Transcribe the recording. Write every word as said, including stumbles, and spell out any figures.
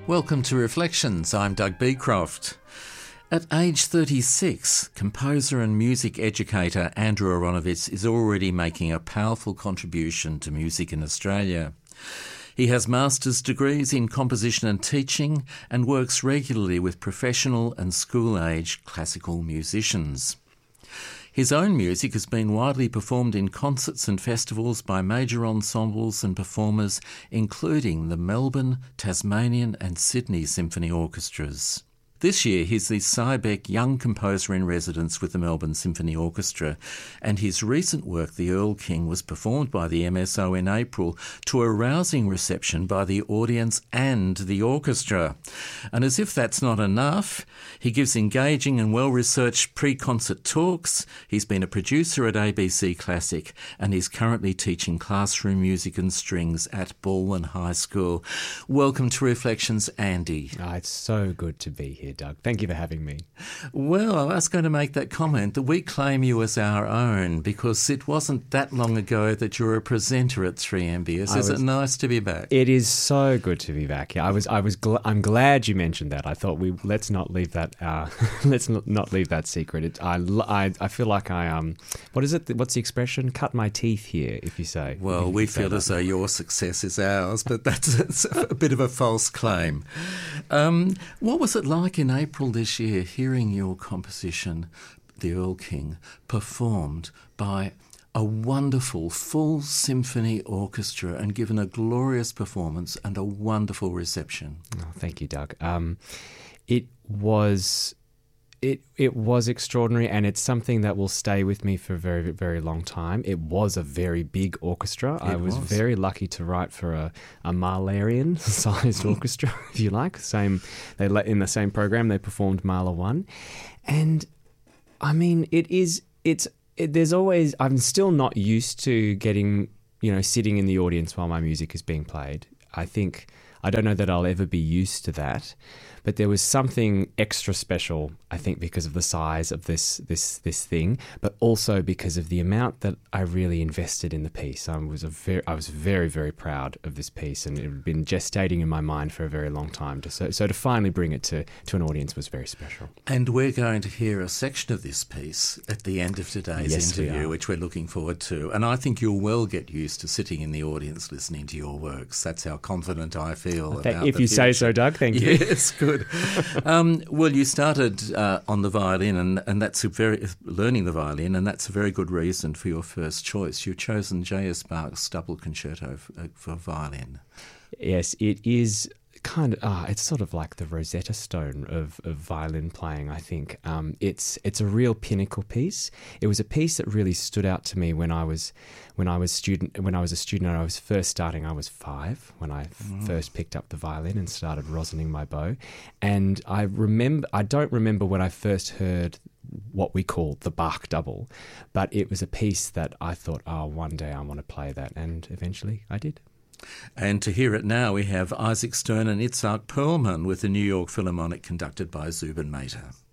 Welcome to Reflections. I'm Doug Beecroft. At age thirty-six, composer and music educator Andrew Aronowitz is already making a powerful contribution to music in Australia. He has master's degrees in composition and teaching and works regularly with professional and school-age classical musicians. His own music has been widely performed in concerts and festivals by major ensembles and performers, including the Melbourne, Tasmanian and Sydney Symphony Orchestras. This year, he's the Cybeck Young Composer in Residence with the Melbourne Symphony Orchestra, and his recent work, The Earl King, was performed by the M S O in April to a rousing reception by the audience and the orchestra. And as if that's not enough, he gives engaging and well-researched pre-concert talks. He's been a producer at A B C Classic, and he's currently teaching classroom music and strings at Balwyn High School. Welcome to Reflections, Andy. Oh, it's so good to be here, Doug. Thank you for having me. Well, I was going to make that comment that we claim you as our own because it wasn't that long ago that you were a presenter at three M B S. Is was, it nice to be back? It is so good to be back. Yeah, I was. I was. Gl- I'm glad you mentioned that. I thought we let's not leave that. Uh, let's not, not leave that secret. It, I, I. I feel like I um. What is it? What's the expression? Cut my teeth here. If you say. Well, you we say feel that. as though your success is ours, but that's, that's a bit of a false claim. Um, what was it like in April this year, hearing your composition, The Earl King, performed by a wonderful full symphony orchestra and given a glorious performance and a wonderful reception? Oh, thank you, Doug. Um, it was... It it was extraordinary, and it's something that will stay with me for a very, very long time. It was a very big orchestra. It I was, was very lucky to write for a, a Mahlerian-sized orchestra, if you like. Same, they let in the same program. They performed Mahler one, and I mean, it is. It's. It, there's always. I'm still not used to getting, you know, sitting in the audience while my music is being played. I think I don't know that I'll ever be used to that. But there was something extra special, I think, because of the size of this this this thing, but also because of the amount that I really invested in the piece. I was a very, I was very, very proud of this piece, and it had been gestating in my mind for a very long time. To, so, so to finally bring it to, to an audience was very special. And we're going to hear a section of this piece at the end of today's yes, interview, we which we're looking forward to. And I think you'll well get used to sitting in the audience listening to your works. That's how confident I feel Th- about If the you future. say so, Doug, thank you. Yes, good. um, well, you started uh, on the violin, and, and that's a very learning the violin, and that's a very good reason for your first choice. You've chosen J S Bach's Double Concerto for, uh, for violin. Yes, it is kind of. Ah, it's sort of like the Rosetta Stone of, of violin playing. I think um, it's it's a real pinnacle piece. It was a piece that really stood out to me when I was when I was student when I was a student. And I was first starting. I was five when I mm. first picked up the violin and started rosining my bow. And I remember. I don't remember when I first heard what we call the Bach double, but it was a piece that I thought, oh, one day I want to play that, and eventually I did. And to hear it now, we have Isaac Stern and Itzhak Perlman with the New York Philharmonic, conducted by Zubin Mehta.